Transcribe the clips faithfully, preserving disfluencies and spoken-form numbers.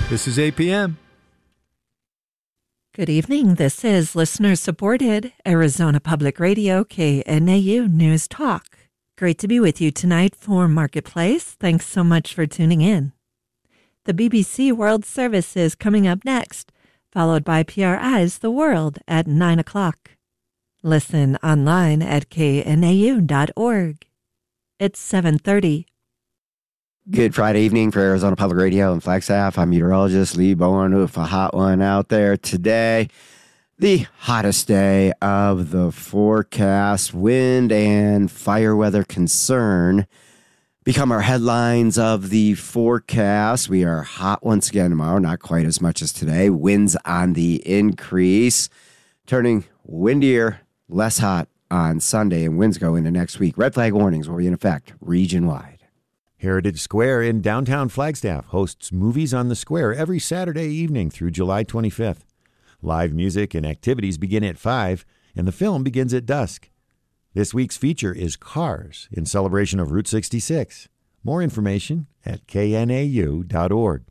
This is A P M. Good evening. This is listener-supported Arizona Public Radio, K N A U News Talk. Great to be with you tonight for Marketplace. Thanks so much for tuning in. The B B C World Service is coming up next, followed by P R I's The World at nine o'clock. Listen online at K N A U dot org. It's seven thirty. Good Friday evening for Arizona Public Radio and Flagstaff. I'm meteorologist Lee Bowen with a hot one out there today. The hottest day of the forecast. Wind and fire weather concern become our headlines of the forecast. We are hot once again tomorrow, not quite as much as today. Winds on the increase, turning windier, less hot on Sunday, and winds go into next week. Red flag warnings will be in effect region-wide. Heritage Square in downtown Flagstaff hosts Movies on the Square every Saturday evening through July twenty-fifth. Live music and activities begin at five, and the film begins at dusk. This week's feature is Cars in celebration of Route sixty-six. More information at K N A U dot org.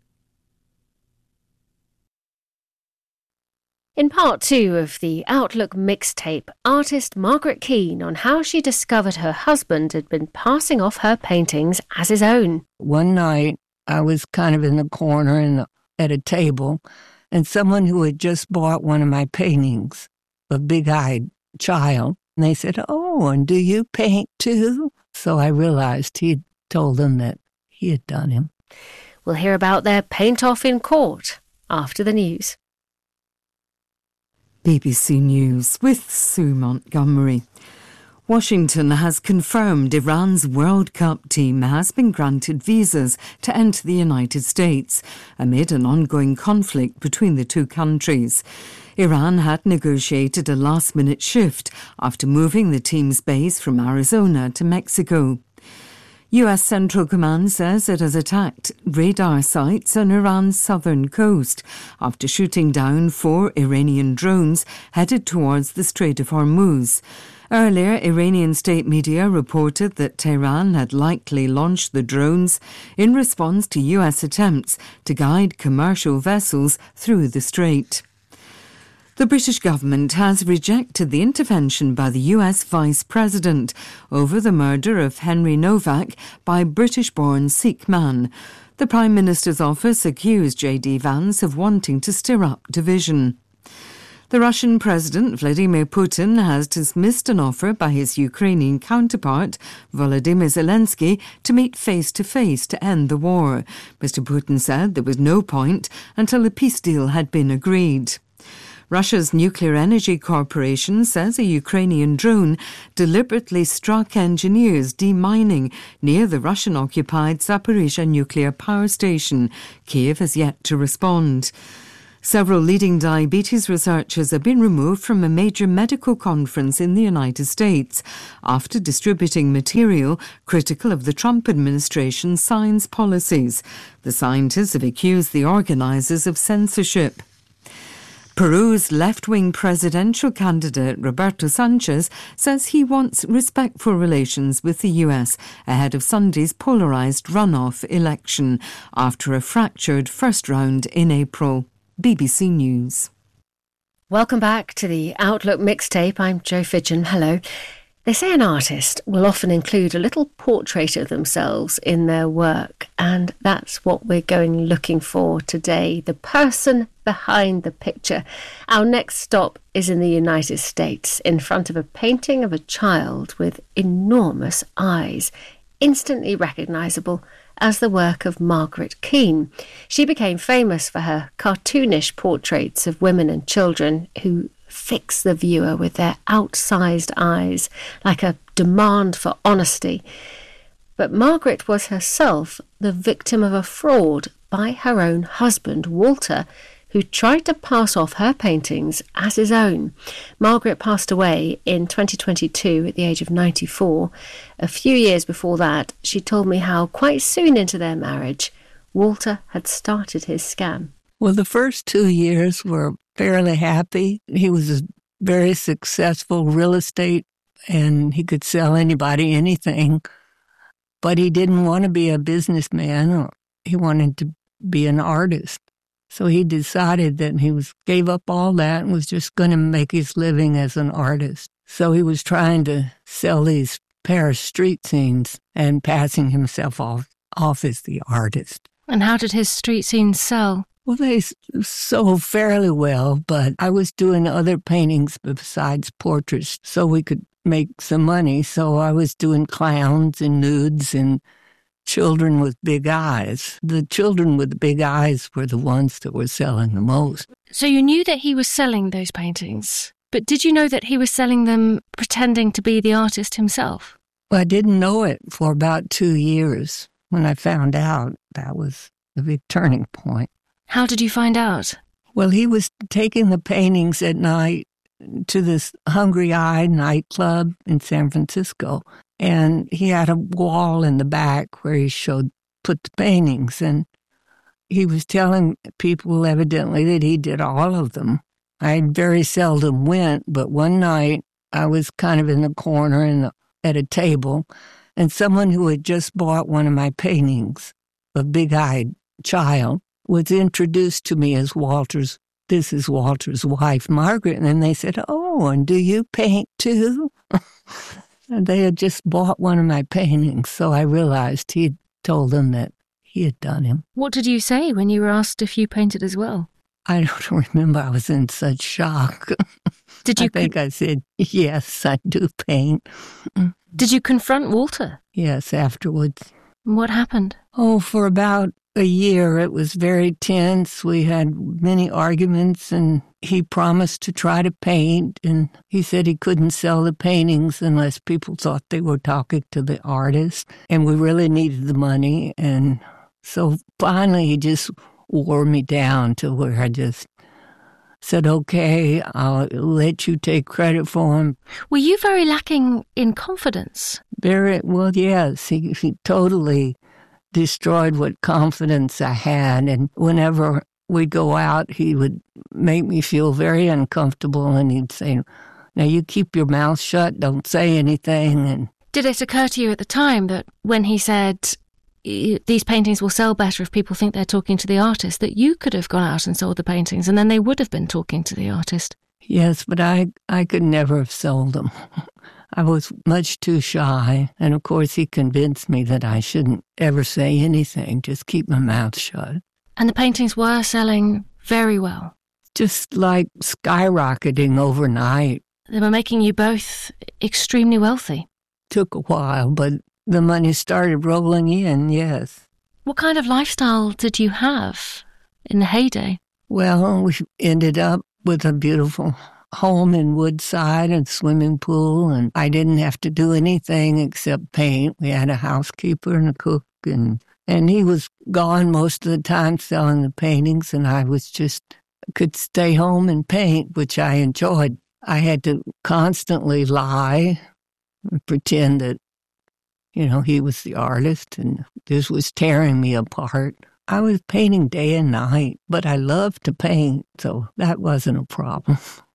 In part two of the Outlook mixtape, artist Margaret Keane on how she discovered her husband had been passing off her paintings as his own. One night, I was kind of in the corner in the, at a table, and someone who had just bought one of my paintings, a big-eyed child, and they said, "Oh, and do you paint too?" So I realized he'd told them that he had done him. We'll hear about their paint-off in court after the news. B B C News with Sue Montgomery. Washington has confirmed Iran's World Cup team has been granted visas to enter the United States amid an ongoing conflict between the two countries. Iran had negotiated a last-minute shift after moving the team's base from Arizona to Mexico. U S Central Command says it has attacked radar sites on Iran's southern coast after shooting down four Iranian drones headed towards the Strait of Hormuz. Earlier, Iranian state media reported that Tehran had likely launched the drones in response to U S attempts to guide commercial vessels through the strait. The British government has rejected the intervention by the U S Vice President over the murder of Henry Novak by British-born Sikh man. The Prime Minister's office accused J D Vance of wanting to stir up division. The Russian President Vladimir Putin has dismissed an offer by his Ukrainian counterpart, Volodymyr Zelensky, to meet face-to-face to end the war. Mister Putin said there was no point until a peace deal had been agreed. Russia's Nuclear Energy Corporation says a Ukrainian drone deliberately struck engineers demining near the Russian-occupied Zaporizhzhia nuclear power station. Kiev has yet to respond. Several leading diabetes researchers have been removed from a major medical conference in the United States after distributing material critical of the Trump administration's science policies. The scientists have accused the organizers of censorship. Peru's left-wing presidential candidate Roberto Sanchez says he wants respectful relations with the U S ahead of Sunday's polarized runoff election after a fractured first round in April. B B C News. Welcome back to the Outlook mixtape. I'm Jo Fidgen. Hello. They say an artist will often include a little portrait of themselves in their work, and that's what we're going looking for today, the person behind the picture. Our next stop is in the United States, in front of a painting of a child with enormous eyes, instantly recognisable as the work of Margaret Keane. She became famous for her cartoonish portraits of women and children who fix the viewer with their outsized eyes, like a demand for honesty. But Margaret was herself the victim of a fraud by her own husband, Walter, who tried to pass off her paintings as his own. Margaret passed away in twenty twenty-two at the age of ninety-four. A few years before that, she told me how quite soon into their marriage, Walter had started his scam. Well, the first two years were fairly happy. He was a very successful real estate, and he could sell anybody anything. But he didn't want to be a businessman. He wanted to be an artist. So he decided that he was gave up all that and was just going to make his living as an artist. So he was trying to sell these Paris street scenes and passing himself off, off as the artist. And how did his street scenes sell? Well, they sold fairly well, but I was doing other paintings besides portraits so we could make some money. So I was doing clowns and nudes and children with big eyes. The children with the big eyes were the ones that were selling the most. So you knew that he was selling those paintings, but did you know that he was selling them pretending to be the artist himself? Well, I didn't know it for about two years. When I found out, that was the big turning point. How did you find out? Well, he was taking the paintings at night to this Hungry Eye nightclub in San Francisco. And he had a wall in the back where he showed, put the paintings. And he was telling people evidently that he did all of them. I very seldom went, but one night I was kind of in the corner in the, at a table, and someone who had just bought one of my paintings, a big-eyed child, was introduced to me as Walter's, this is Walter's wife, Margaret. And then they said, oh, and do you paint too? And they had just bought one of my paintings, so I realized he had told them that he had done him. What did you say when you were asked if you painted as well? I don't remember. I was in such shock. Did you? I think con- I said, yes, I do paint. Did you confront Walter? Yes, afterwards. What happened? Oh, for about a year, it was very tense. We had many arguments, and he promised to try to paint, and he said he couldn't sell the paintings unless people thought they were talking to the artist, and we really needed the money. And so finally, he just wore me down to where I just said, okay, I'll let you take credit for them. Were you very lacking in confidence? Very, well, yes. He, he totally destroyed what confidence I had. And whenever we'd go out, he would make me feel very uncomfortable. And he'd say, now you keep your mouth shut, don't say anything. And did it occur to you at the time that when he said, these paintings will sell better if people think they're talking to the artist, that you could have gone out and sold the paintings and then they would have been talking to the artist? Yes, but I, I could never have sold them. I was much too shy. And of course, he convinced me that I shouldn't ever say anything, just keep my mouth shut. And the paintings were selling very well? Just like skyrocketing overnight. They were making you both extremely wealthy? Took a while, but the money started rolling in, yes. What kind of lifestyle did you have in the heyday? Well, we ended up with a beautiful home in Woodside and swimming pool, and I didn't have to do anything except paint. We had a housekeeper and a cook, and, and he was gone most of the time selling the paintings, and I was just, could stay home and paint, which I enjoyed. I had to constantly lie and pretend that, you know, he was the artist, and this was tearing me apart. I was painting day and night, but I loved to paint, so that wasn't a problem.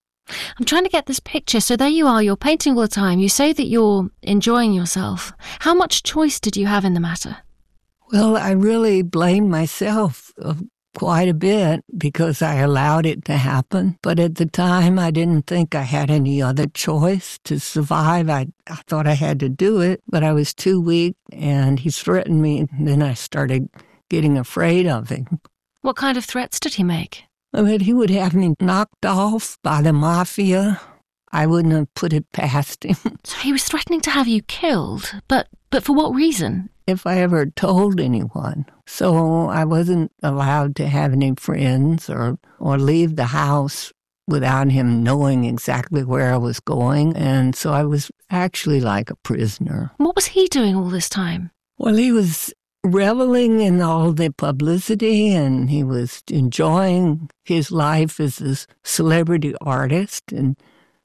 I'm trying to get this picture. So there you are, you're painting all the time. You say that you're enjoying yourself. How much choice did you have in the matter? Well, I really blamed myself quite a bit because I allowed it to happen. But at the time, I didn't think I had any other choice to survive. I, I thought I had to do it, but I was too weak, and he threatened me, and then I started getting afraid of him. What kind of threats did he make? I mean, he would have me knocked off by the mafia. I wouldn't have put it past him. So he was threatening to have you killed, but but for what reason? If I ever told anyone. So I wasn't allowed to have any friends or, or leave the house without him knowing exactly where I was going. And so I was actually like a prisoner. What was he doing all this time? Well, he was reveling in all the publicity, and he was enjoying his life as a celebrity artist, and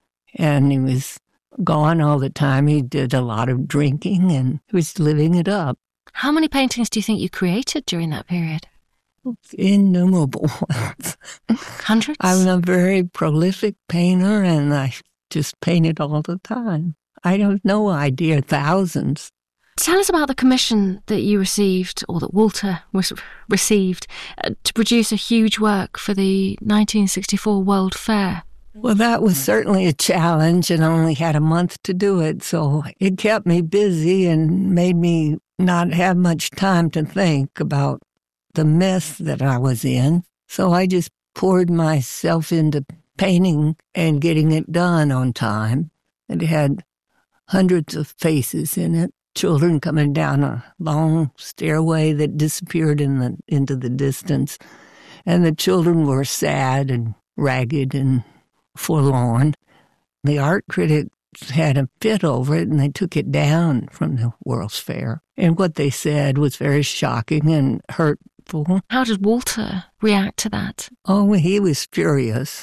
and he was gone all the time. He did a lot of drinking, and he was living it up. How many paintings do you think you created during that period? Innumerable. Hundreds? I'm a very prolific painter, and I just painted all the time. I don't know idea, thousands. Tell us about the commission that you received, or that Walter was received, uh, to produce a huge work for the nineteen sixty-four World Fair. Well, that was certainly a challenge, and I only had a month to do it, so it kept me busy and made me not have much time to think about the mess that I was in. So I just poured myself into painting and getting it done on time. It had hundreds of faces in it. Children coming down a long stairway that disappeared in the into the distance. And the children were sad and ragged and forlorn. The art critics had a fit over it, and they took it down from the World's Fair. And what they said was very shocking and hurtful. How did Walter react to that? Oh, he was furious.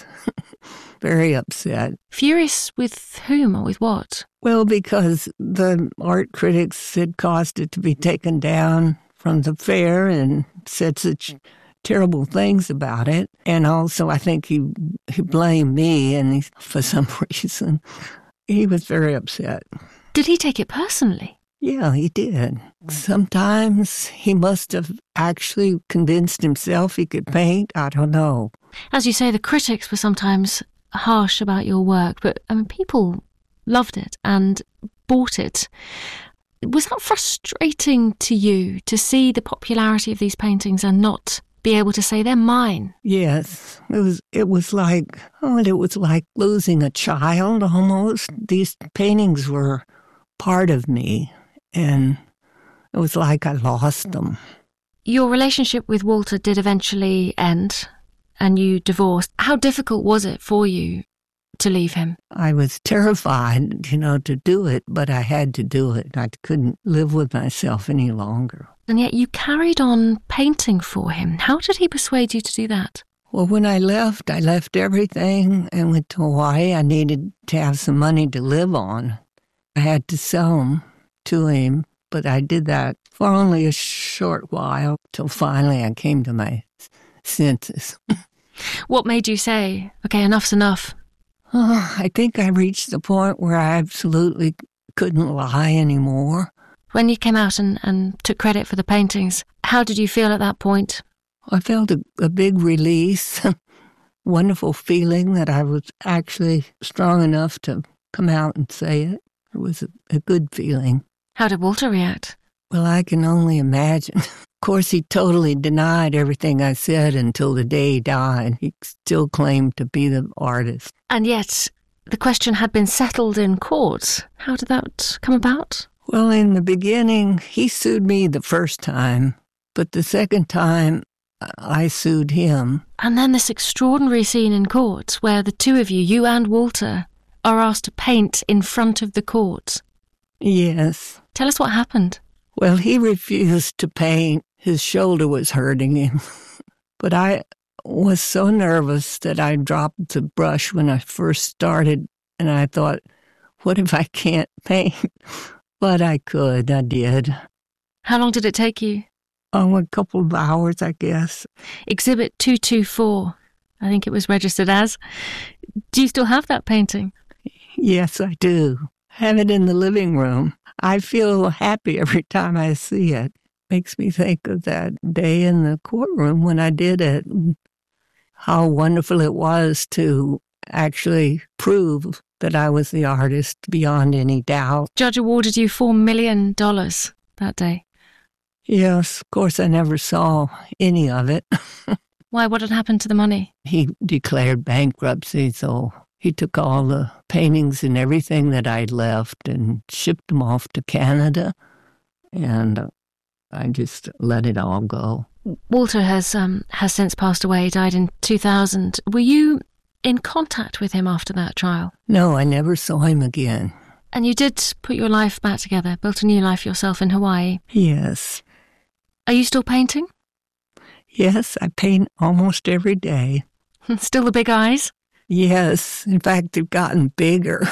Very upset. Furious with whom or with what? Well, because the art critics had caused it to be taken down from the fair and said such terrible things about it. And also, I think he, he blamed me, and he, for some reason, he was very upset. Did he take it personally? Yeah, he did. Sometimes he must have actually convinced himself he could paint. I don't know. As you say, the critics were sometimes harsh about your work, but I mean, people loved it and bought it. Was that frustrating to you to see the popularity of these paintings and not be able to say they're mine? Yes, it was. It was like oh, it was like losing a child almost. These paintings were part of me, and it was like I lost them. Your relationship with Walter did eventually end, and you divorced. How difficult was it for you to leave him? I was terrified, you know, to do it, but I had to do it. I couldn't live with myself any longer. And yet you carried on painting for him. How did he persuade you to do that? Well, when I left, I left everything and went to Hawaii. I needed to have some money to live on. I had to sell them to him, but I did that for only a short while, till finally I came to my senses. What made you say, okay, enough's enough? Oh, I think I reached the point where I absolutely couldn't lie anymore. When you came out and, and took credit for the paintings, how did you feel at that point? I felt a, a big release, wonderful feeling that I was actually strong enough to come out and say it. It was a, a good feeling. How did Walter react? Well, I can only imagine. Of course, he totally denied everything I said until the day he died. He still claimed to be the artist. And yet, the question had been settled in court. How did that come about? Well, in the beginning, he sued me the first time, but the second time, I sued him. And then this extraordinary scene in court where the two of you, you and Walter, are asked to paint in front of the court. Yes. Tell us what happened. Well, he refused to paint. His shoulder was hurting him. But I was so nervous that I dropped the brush when I first started, and I thought, what if I can't paint? But I could. I did. How long did it take you? Oh, a couple of hours, I guess. Exhibit two two four, I think it was registered as. Do you still have that painting? Yes, I do. I have it in the living room. I feel happy every time I see it. Makes me think of that day in the courtroom when I did it. How wonderful it was to actually prove that I was the artist beyond any doubt. Judge awarded you four million dollars that day. Yes, of course I never saw any of it. Why? What had happened to the money? He declared bankruptcy, so he took all the paintings and everything that I'd left and shipped them off to Canada, and I just let it all go. Walter has um, has since passed away, died in two thousand. Were you in contact with him after that trial? No, I never saw him again. And you did put your life back together, built a new life yourself in Hawaii? Yes. Are you still painting? Yes, I paint almost every day. Still the big eyes? Yes, in fact, they've gotten bigger.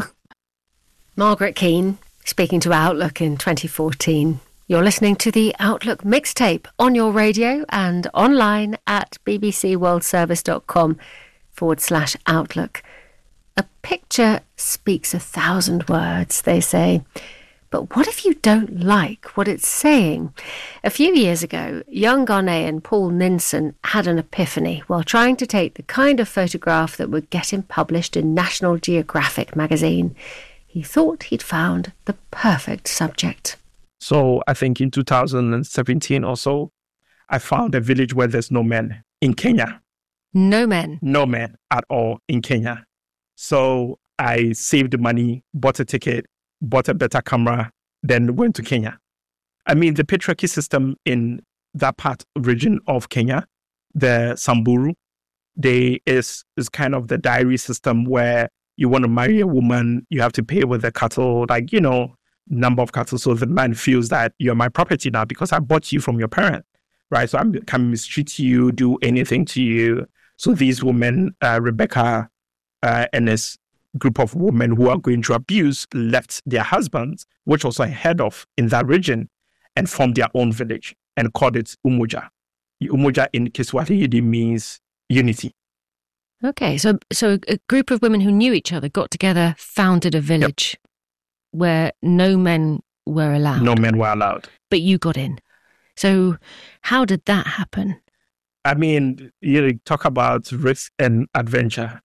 Margaret Keane, speaking to Outlook in twenty fourteen. You're listening to the Outlook mixtape on your radio and online at bbcworldservice.com forward slash Outlook. A picture speaks a thousand words, they say. But what if you don't like what it's saying? A few years ago, young Ghanaian Paul Ninson had an epiphany while trying to take the kind of photograph that would get him published in National Geographic magazine. He thought he'd found the perfect subject. So I think in two thousand seventeen or so, I found a village where there's no men in Kenya. No men? No men at all in Kenya. So I saved the money, bought a ticket, bought a better camera, then went to Kenya. I mean, the patriarchy system in that part region of Kenya, the Samburu, they is is kind of the diary system where you want to marry a woman, you have to pay with the cattle, like, you know, number of cattle. So the man feels that you're my property now because I bought you from your parent, right? So I can mistreat you, do anything to you. So these women, uh, Rebecca uh, and this group of women who are going through abuse left their husbands, which was ahead of in that region, and formed their own village and called it Umoja. Umoja in Kiswahili means unity. Okay, so so a group of women who knew each other got together, founded a village yep. where no men were allowed. No men were allowed. But you got in. So how did that happen? I mean, you talk about risk and adventure.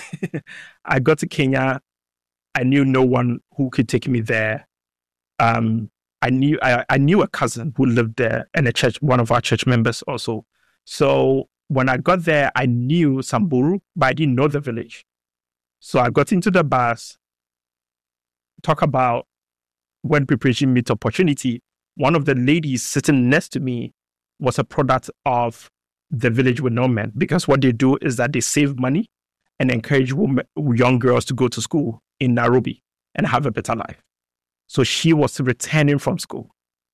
I got to Kenya. I knew no one who could take me there. Um, I knew I, I knew a cousin who lived there and a church, one of our church members also. So when I got there, I knew Samburu, but I didn't know the village. So I got into the bus, talk about when preparation meets opportunity. One of the ladies sitting next to me was a product of the village with no men, because what they do is that they save money and encourage women, young girls to go to school in Nairobi and have a better life. So she was returning from school.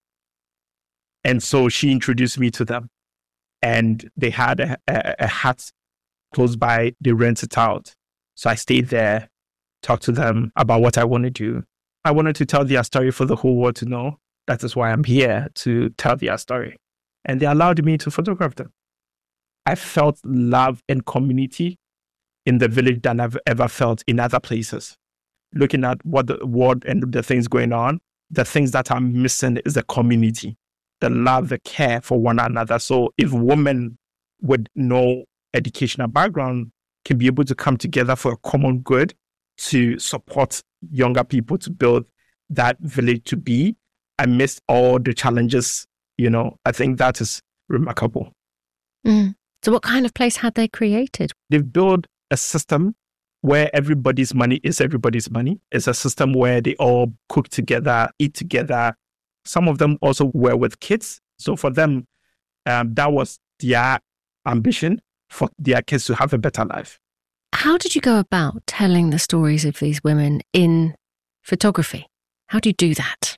And so she introduced me to them. And they had a, a, a hut close by. They rented it out. So I stayed there, talked to them about what I want to do. I wanted to tell their story for the whole world to know. That is why I'm here, to tell their story. And they allowed me to photograph them. I felt love and community in the village than I've ever felt in other places. Looking at what the world and the things going on, the things that I'm missing is the community, the love, the care for one another. So if women with no educational background can be able to come together for a common good to support younger people to build that village to be, amidst all the challenges, you know, I think that is remarkable. Mm. So what kind of place had they created? They've built a system where everybody's money is everybody's money. It's a system where they all cook together, eat together. Some of them also were with kids. So for them, um, that was their ambition, for their kids to have a better life. How did you go about telling the stories of these women in photography? How do you do that?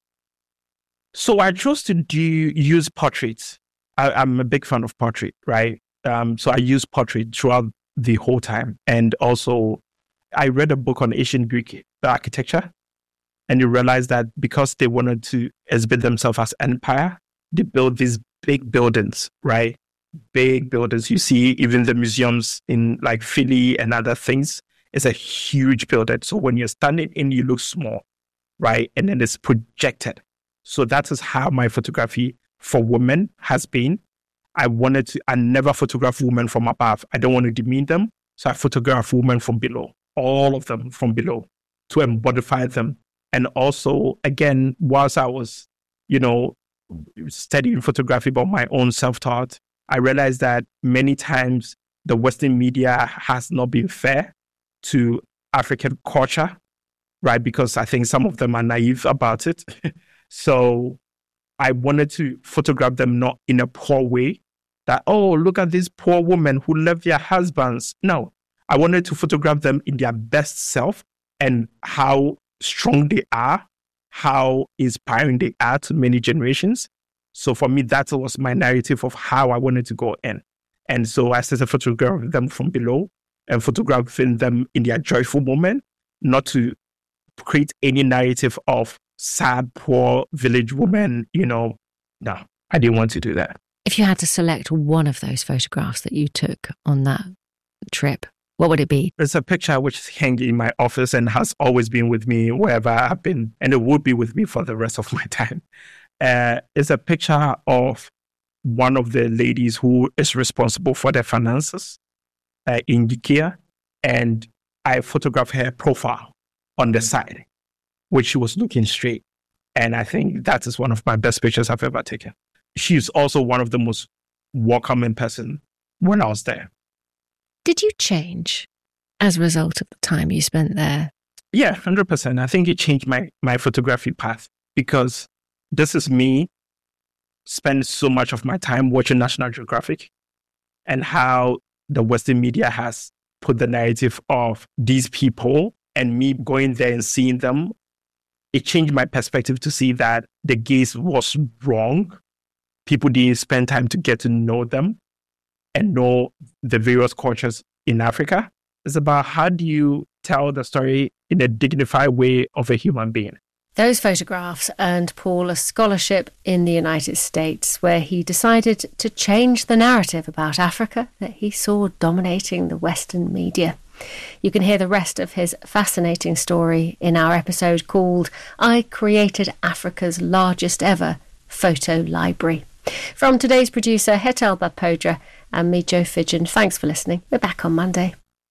So I chose to do use portraits. I, I'm a big fan of portrait, right? Um, so I use portrait throughout the whole time. And also, I read a book on ancient Greek architecture, and you realize that because they wanted to exhibit themselves as empire, they built these big buildings, right? Big buildings. You see even the museums in like Philly and other things. It's a huge building. So when you're standing in, you look small, right? And then it's projected. So that is how my photography for women has been. I wanted to, I never photograph women from above. I don't want to demean them. So I photograph women from below, all of them from below, to embodify them. And also, again, whilst I was, you know, studying photography about my own self-taught, I realized that many times the Western media has not been fair to African culture, right? Because I think some of them are naive about it. So I wanted to photograph them not in a poor way, that, oh, look at this poor woman who left their husbands. No, I wanted to photograph them in their best self and how strong they are, how inspiring they are to many generations. So for me, that was my narrative of how I wanted to go in. And so I started photographing them from below and photographing them in their joyful moment, not to create any narrative of sad, poor village woman, you know. No, I didn't want to do that. If you had to select one of those photographs that you took on that trip, What would it be? It's a picture which is hanging in my office and has always been with me wherever I've been, and it would be with me for the rest of my time. Uh, it's a picture of one of the ladies who is responsible for their finances uh, in IKEA, and I photographed her profile on the side, which she was looking straight. And I think that is one of my best pictures I've ever taken. She's also one of the most welcoming person when I was there. Did you change as a result of the time you spent there? Yeah, one hundred percent. I think it changed my, my photography path, because this is me spend so much of my time watching National Geographic and how the Western media has put the narrative of these people, and me going there and seeing them. It changed my perspective to see that the gaze was wrong. People didn't spend time to get to know them and know the various cultures in Africa. It's about how do you tell the story in a dignified way of a human being. Those photographs earned Paul a scholarship in the United States, where he decided to change the narrative about Africa that he saw dominating the Western media. You can hear the rest of his fascinating story in our episode called I Created Africa's Largest Ever Photo Library. From today's producer, Hetal Bapodra, and me, Jo Fidgen, thanks for listening. We're back on Monday.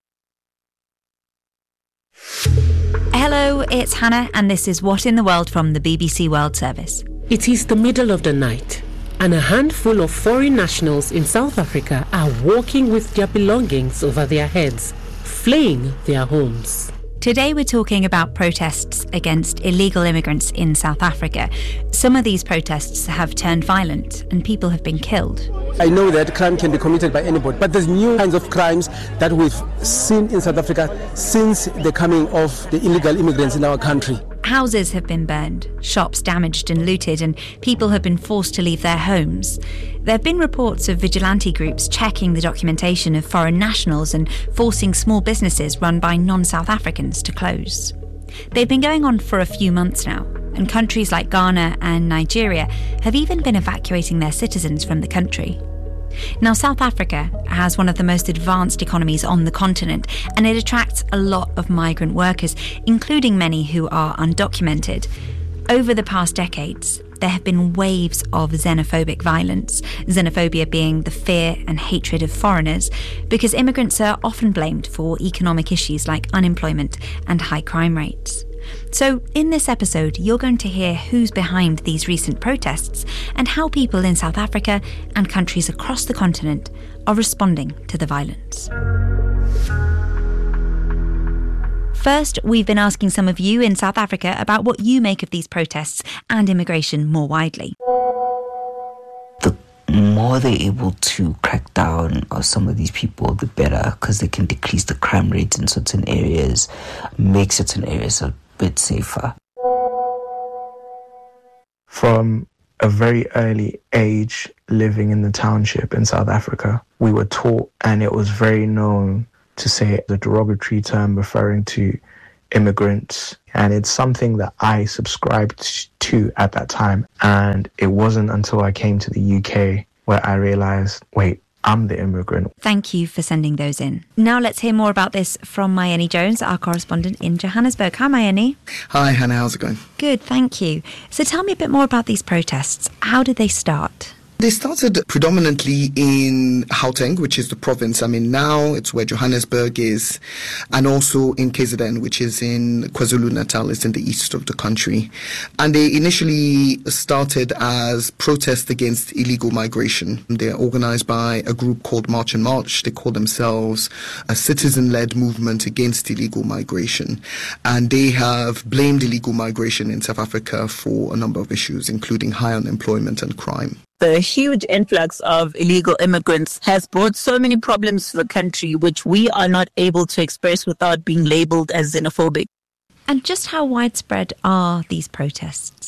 Hello, it's Hannah, and this is What in the World from the B B C World Service. It is the middle of the night, and a handful of foreign nationals in South Africa are walking with their belongings over their heads, fleeing their homes. Today we're talking about protests against illegal immigrants in South Africa. Some of these protests have turned violent and people have been killed. I know that crime can be committed by anybody, but there's new kinds of crimes that we've seen in South Africa since the coming of the illegal immigrants in our country. Houses have been burned, shops damaged and looted, and people have been forced to leave their homes. There have been reports of vigilante groups checking the documentation of foreign nationals and forcing small businesses run by non-South Africans to close. They've been going on for a few months now, and countries like Ghana and Nigeria have even been evacuating their citizens from the country. Now, South Africa has one of the most advanced economies on the continent, and it attracts a lot of migrant workers, including many who are undocumented. Over the past decades, there have been waves of xenophobic violence, xenophobia being the fear and hatred of foreigners, because immigrants are often blamed for economic issues like unemployment and high crime rates. So in this episode, you're going to hear who's behind these recent protests and how people in South Africa and countries across the continent are responding to the violence. First, we've been asking some of you in South Africa about what you make of these protests and immigration more widely. The more they're able to crack down on some of these people, the better, because they can decrease the crime rates in certain areas, make certain areas a bit safer. From a very early age, living in the township in South Africa, we were taught, and it was very known, to say the derogatory term referring to immigrants. And it's something that I subscribed to at that time. And it wasn't until I came to the U K where I realized, wait, I'm the immigrant. Thank you for sending those in. Now let's hear more about this from Mayeni Jones, our correspondent in Johannesburg. Hi, Mayeni. Hi, Hannah. How's it going? Good, thank you. So tell me a bit more about these protests. How did they start? They started predominantly in Gauteng, which is the province I'm in now. It's where Johannesburg is. And also in K Z N, which is in KwaZulu-Natal. It's in the east of the country. And they initially started as protests against illegal migration. They're organized by a group called March and March. They call themselves a citizen-led movement against illegal migration. And they have blamed illegal migration in South Africa for a number of issues, including high unemployment and crime. The huge influx of illegal immigrants has brought so many problems to the country, which we are not able to express without being labelled as xenophobic. And just how widespread are these protests?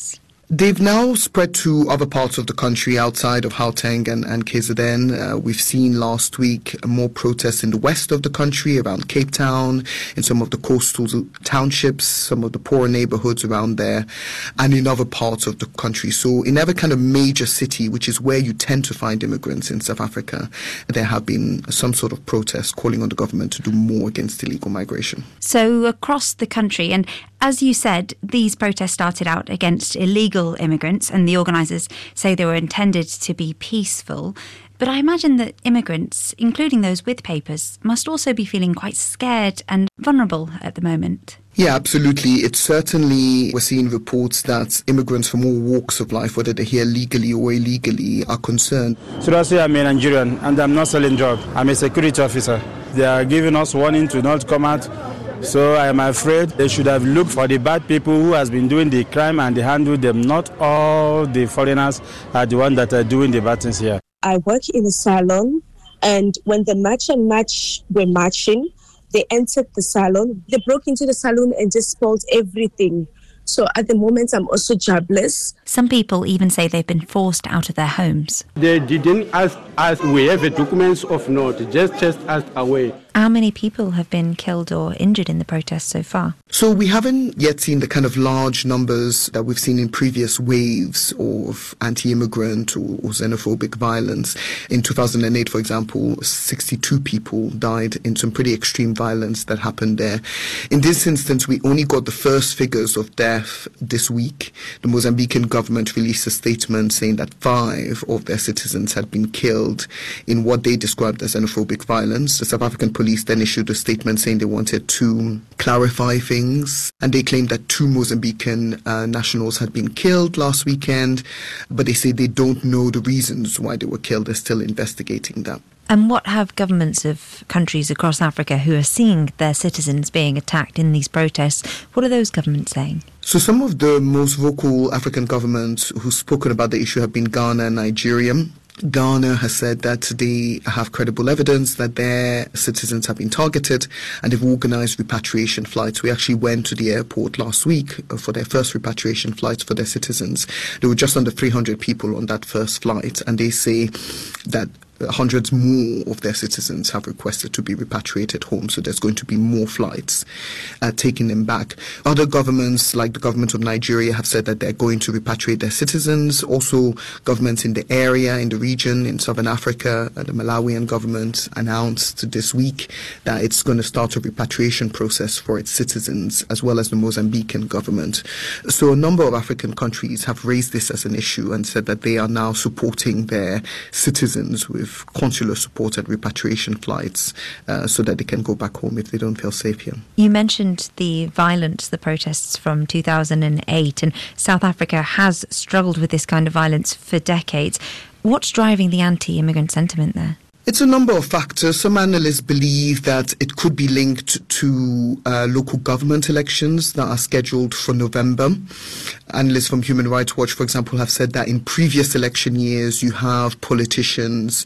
They've now spread to other parts of the country outside of Gauteng and, and K Z N. Uh, we've seen last week more protests in the west of the country, around Cape Town, in some of the coastal townships, some of the poorer neighborhoods around there, and in other parts of the country. So in every kind of major city, which is where you tend to find immigrants in South Africa, there have been some sort of protests calling on the government to do more against illegal migration. So across the country, and as you said, these protests started out against illegal immigrants, and the organisers say they were intended to be peaceful. But I imagine that immigrants, including those with papers, must also be feeling quite scared and vulnerable at the moment. Yeah, absolutely. It's certainly, we're seeing reports that immigrants from all walks of life, whether they're here legally or illegally, are concerned. So that's why I'm a Nigerian and I'm not selling drugs. I'm a security officer. They are giving us warning to not come out. So I am afraid they should have looked for the bad people who has been doing the crime and they handle them. Not all the foreigners are the ones that are doing the bad things here. I work in a salon, and when the Match and Match were marching, they entered the salon. They broke into the salon and just spoiled everything. So at the moment, I'm also jobless. Some people even say they've been forced out of their homes. They didn't ask us, we have a documents of note, just just asked away. How many people have been killed or injured in the protests so far? So we haven't yet seen the kind of large numbers that we've seen in previous waves of anti-immigrant or, or xenophobic violence. In two thousand eight, for example, sixty-two people died in some pretty extreme violence that happened there. In this instance, we only got the first figures of death this week. The Mozambican government released a statement saying that five of their citizens had been killed in what they described as xenophobic violence. The South African police then issued a statement saying they wanted to clarify things, and they claimed that two Mozambican uh, nationals had been killed last weekend, but they say they don't know the reasons why they were killed. They're still investigating that. And what have governments of countries across Africa who are seeing their citizens being attacked in these protests, what are those governments saying? So some of the most vocal African governments who've spoken about the issue have been Ghana and Nigeria. Ghana has said that they have credible evidence that their citizens have been targeted, and they've organized repatriation flights. We actually went to the airport last week for their first repatriation flights for their citizens. There were just under three hundred people on that first flight, and they say that hundreds more of their citizens have requested to be repatriated home, so there's going to be more flights uh, taking them back. Other governments, like the government of Nigeria, have said that they're going to repatriate their citizens. Also, governments in the area, in the region, in Southern Africa, uh, the Malawian government announced this week that it's going to start a repatriation process for its citizens, as well as the Mozambican government. So a number of African countries have raised this as an issue and said that they are now supporting their citizens with consular support and repatriation flights uh, so that they can go back home if they don't feel safe here. You mentioned the violence, the protests from two thousand eight, and South Africa has struggled with this kind of violence for decades. What's driving the anti-immigrant sentiment there? It's a number of factors. Some analysts believe that it could be linked to uh, local government elections that are scheduled for November. Analysts from Human Rights Watch, for example, have said that in previous election years, you have politicians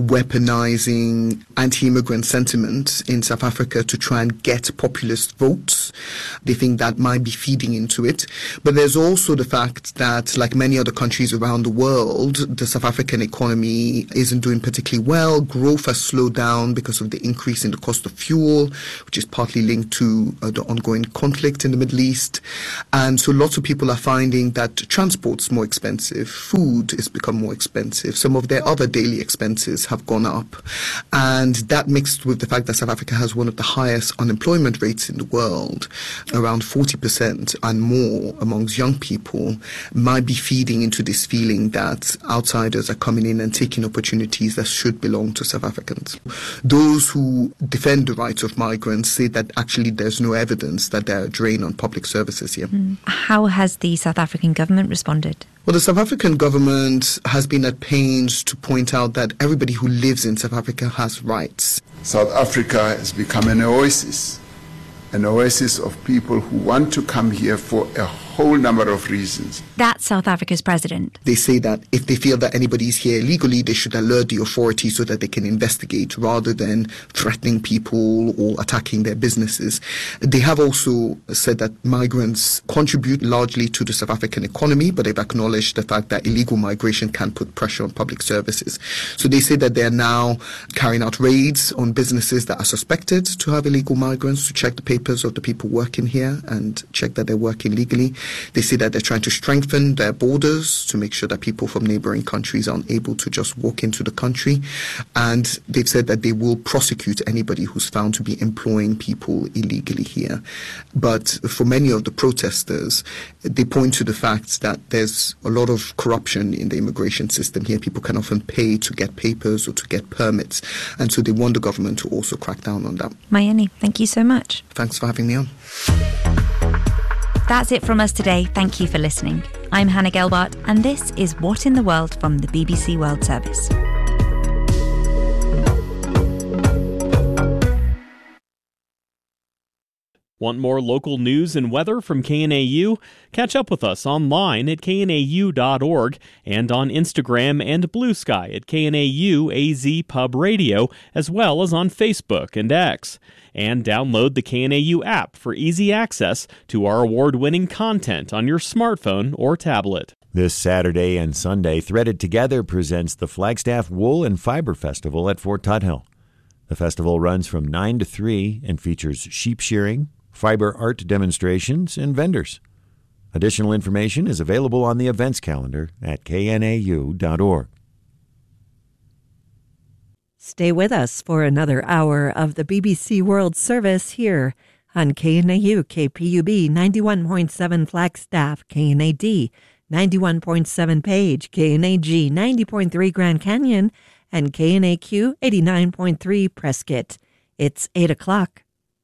weaponizing anti-immigrant sentiment in South Africa to try and get populist votes. They think that might be feeding into it. But there's also the fact that, like many other countries around the world, the South African economy isn't doing particularly well. Growth has slowed down because of the increase in the cost of fuel, which is partly linked to uh, the ongoing conflict in the Middle East. And so lots of people are finding that transport's more expensive, food has become more expensive, some of their other daily expenses have gone up. And that mixed with the fact that South Africa has one of the highest unemployment rates in the world, around forty percent and more amongst young people, might be feeding into this feeling that outsiders are coming in and taking opportunities that should belong to South Africans. Those who defend the rights of migrants say that actually there's no evidence that they're a drain on public services here. Mm. How has the South African government responded? Well, the South African government has been at pains to point out that everybody who lives in South Africa has rights. South Africa has become an oasis, an oasis of people who want to come here for a whole number of reasons. That's South Africa's president. They say that if they feel that anybody is here illegally, they should alert the authorities so that they can investigate rather than threatening people or attacking their businesses. They have also said that migrants contribute largely to the South African economy, but they've acknowledged the fact that illegal migration can put pressure on public services. So they say that they're now carrying out raids on businesses that are suspected to have illegal migrants to check the papers of the people working here and check that they're working legally. They say that they're trying to strengthen their borders to make sure that people from neighboring countries aren't able to just walk into the country. And they've said that they will prosecute anybody who's found to be employing people illegally here. But for many of the protesters, they point to the fact that there's a lot of corruption in the immigration system here. People can often pay to get papers or to get permits. And so they want the government to also crack down on that. Mayeni, thank you so much. Thanks for having me on. That's it from us today. Thank you for listening. I'm Hannah Gelbart, and this is What in the World from the B B C World Service. Want more local news and weather from K N A U? Catch up with us online at K N A U dot org and on Instagram and Blue Sky at K N A U A Z Pub Radio, as well as on Facebook and X. And download the K N A U app for easy access to our award-winning content on your smartphone or tablet. This Saturday and Sunday, Threaded Together presents the Flagstaff Wool and Fiber Festival at Fort Tuthill. The festival runs from nine to three and features sheep shearing, fiber art demonstrations, and vendors. Additional information is available on the events calendar at K N A U dot org. Stay with us for another hour of the B B C World Service here on K N A U, K P U B ninety-one point seven Flagstaff, K N A D ninety-one point seven Page, K N A G ninety point three Grand Canyon, and K N A Q eighty-nine point three Prescott. It's eight o'clock.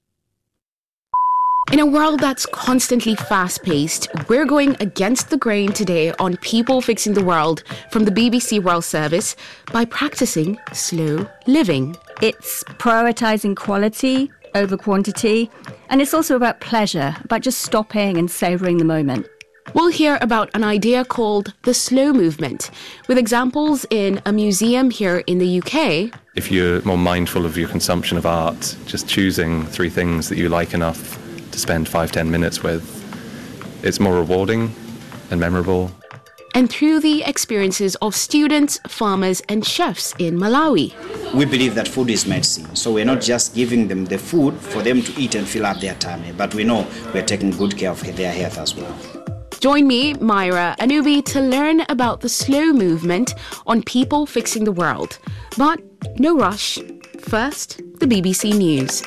In a world that's constantly fast-paced, we're going against the grain today on People Fixing the World from the B B C World Service by practicing slow living. It's prioritising quality over quantity, and it's also about pleasure, about just stopping and savouring the moment. We'll hear about an idea called the slow movement, with examples in a museum here in the U K. If you're more mindful of your consumption of art, just choosing three things that you like enough to spend five, ten minutes with, it's more rewarding and memorable. And through the experiences of students, farmers and chefs in Malawi. We believe that food is medicine, so we're not just giving them the food for them to eat and fill up their tummy, but we know we're taking good care of their health as well. Join me, Myra Anubi, to learn about the slow movement on People Fixing the World. But no rush. First, the B B C News.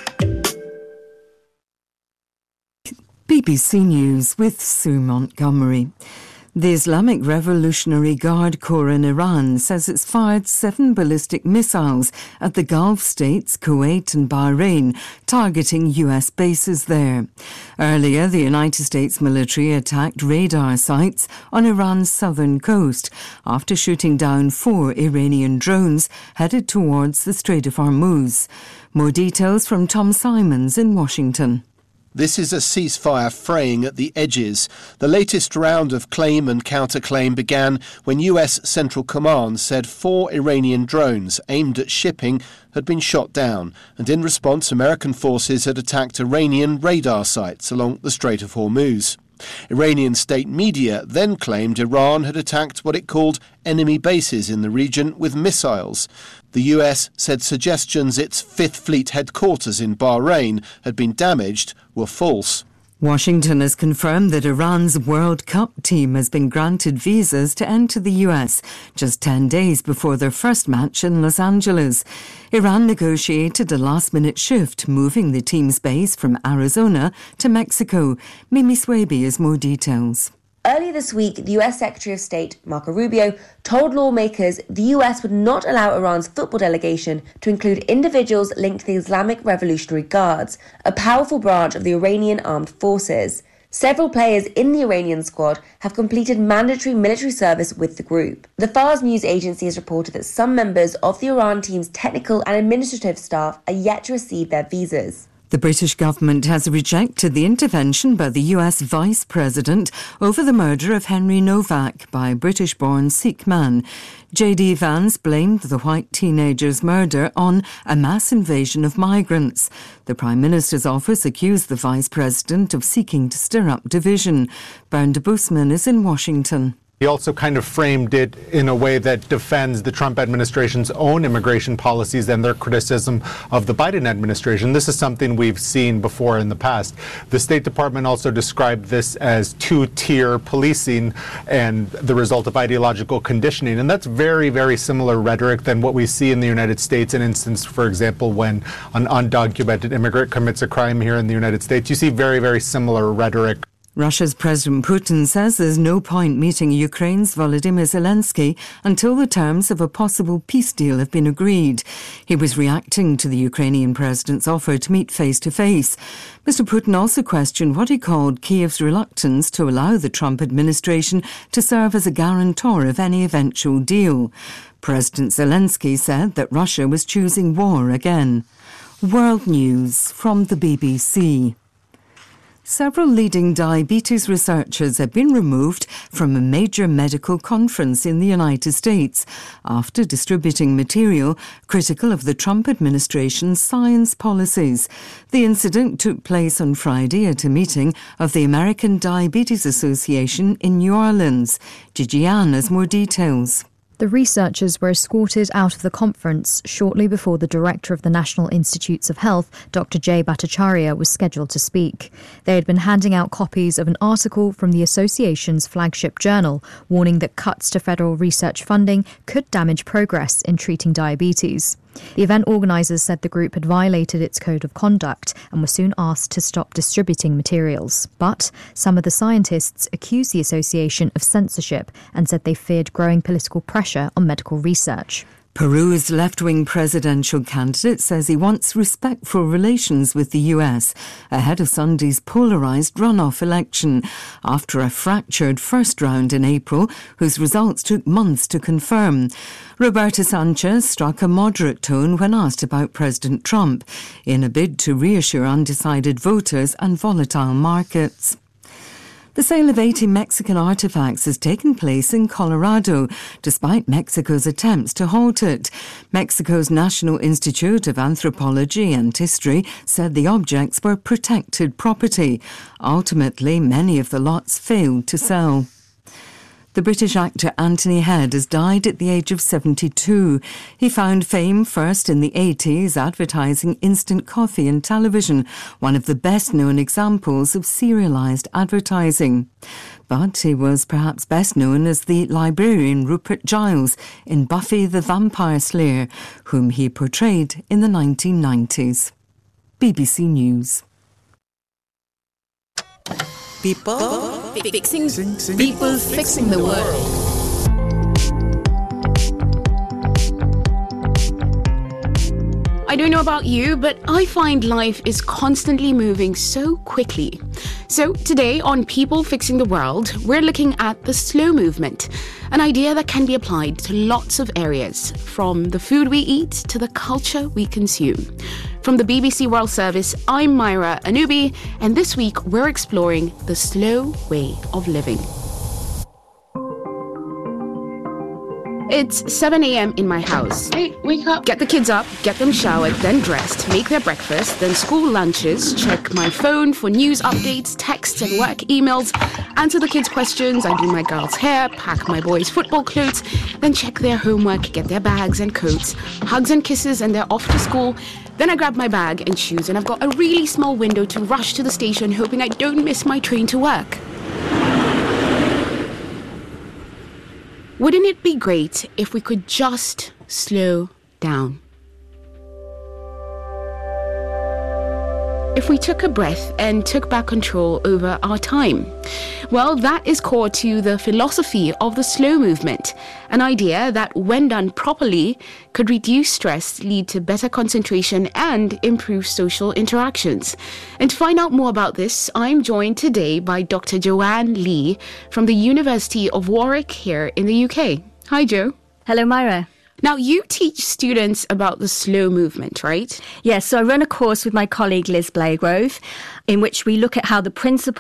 B B C News with Sue Montgomery. The Islamic Revolutionary Guard Corps in Iran says it's fired seven ballistic missiles at the Gulf states, Kuwait and Bahrain, targeting U S bases there. Earlier, the United States military attacked radar sites on Iran's southern coast after shooting down four Iranian drones headed towards the Strait of Hormuz. More details from Tom Simons in Washington. This is a ceasefire fraying at the edges. The latest round of claim and counterclaim began when U S Central Command said four Iranian drones aimed at shipping had been shot down, and in response American forces had attacked Iranian radar sites along the Strait of Hormuz. Iranian state media then claimed Iran had attacked what it called enemy bases in the region with missiles. The U S said suggestions its Fifth Fleet headquarters in Bahrain had been damaged were false. Washington has confirmed that Iran's World Cup team has been granted visas to enter the U S just ten days before their first match in Los Angeles. Iran negotiated a last-minute shift, moving the team's base from Arizona to Mexico. Mimi Swaby has more details. Earlier this week, the U S Secretary of State, Marco Rubio, told lawmakers the U S would not allow Iran's football delegation to include individuals linked to the Islamic Revolutionary Guards, a powerful branch of the Iranian armed forces. Several players in the Iranian squad have completed mandatory military service with the group. The Fars news agency has reported that some members of the Iran team's technical and administrative staff are yet to receive their visas. The British government has rejected the intervention by the U S Vice President over the murder of Henry Novak by a British-born Sikh man. J D Vance blamed the white teenager's murder on a mass invasion of migrants. The Prime Minister's office accused the Vice President of seeking to stir up division. Bernd Busman is in Washington. He also kind of framed it in a way that defends the Trump administration's own immigration policies and their criticism of the Biden administration. This is something we've seen before in the past. The State Department also described this as two-tier policing and the result of ideological conditioning. And that's very, very similar rhetoric than what we see in the United States. An instance, for example, when an undocumented immigrant commits a crime here in the United States, you see very, very similar rhetoric. Russia's President Putin says there's no point meeting Ukraine's Volodymyr Zelensky until the terms of a possible peace deal have been agreed. He was reacting to the Ukrainian president's offer to meet face-to-face. Mister Putin also questioned what he called Kyiv's reluctance to allow the Trump administration to serve as a guarantor of any eventual deal. President Zelensky said that Russia was choosing war again. World News from the B B C. Several leading diabetes researchers have been removed from a major medical conference in the United States after distributing material critical of the Trump administration's science policies. The incident took place on Friday at a meeting of the American Diabetes Association in New Orleans. Gigi Ann has more details. The researchers were escorted out of the conference shortly before the director of the National Institutes of Health, Doctor Jay Bhattacharya, was scheduled to speak. They had been handing out copies of an article from the association's flagship journal, warning that cuts to federal research funding could damage progress in treating diabetes. The event organisers said the group had violated its code of conduct and were soon asked to stop distributing materials. But some of the scientists accused the association of censorship and said they feared growing political pressure on medical research. Peru's left-wing presidential candidate says he wants respectful relations with the U S ahead of Sunday's polarised runoff election after a fractured first round in April whose results took months to confirm. Roberto Sanchez struck a moderate tone when asked about President Trump in a bid to reassure undecided voters and volatile markets. The sale of eighty Mexican artefacts has taken place in Colorado, despite Mexico's attempts to halt it. Mexico's National Institute of Anthropology and History said the objects were protected property. Ultimately, many of the lots failed to sell. The British actor Anthony Head has died at the age of seventy-two. He found fame first in the eighties, advertising instant coffee and television, one of the best-known examples of serialised advertising. But he was perhaps best known as the librarian Rupert Giles in Buffy the Vampire Slayer, whom he portrayed in the nineteen nineties. B B C News. People fixing, people fixing the world. I don't know about you, but I find life is constantly moving so quickly. So today on People Fixing the World, we're looking at the slow movement, an idea that can be applied to lots of areas, from the food we eat to the culture we consume. From the B B C World Service, I'm Myra Anubi, and this week we're exploring the slow way of living. It's seven a.m. in my house. Hey, wake up. Get the kids up, get them showered, then dressed, make their breakfast, then school lunches, check my phone for news updates, texts and work emails, answer the kids' questions, I do my girls' hair, pack my boys' football clothes, then check their homework, get their bags and coats, hugs and kisses, and they're off to school. Then I grab my bag and shoes, and I've got a really small window to rush to the station, hoping I don't miss my train to work. Wouldn't it be great if we could just slow down? If we took a breath and took back control over our time? Well, that is core to the philosophy of the slow movement, an idea that, when done properly, could reduce stress, lead to better concentration, and improve social interactions. And to find out more about this, I'm joined today by Doctor Joanne Lee from the University of Warwick here in the U K. Hi, Jo. Hello, Myra. Now, you teach students about the slow movement, right? Yes, so I run a course with my colleague Liz Blagrove in which we look at how the principles